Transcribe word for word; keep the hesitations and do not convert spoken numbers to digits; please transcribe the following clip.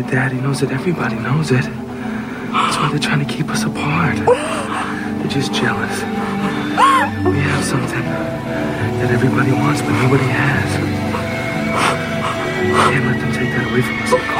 Your daddy knows it. Everybody knows it. That's why they're trying to keep us apart. They're just jealous. We have something that everybody wants, but nobody has. Can't let them take that away from us.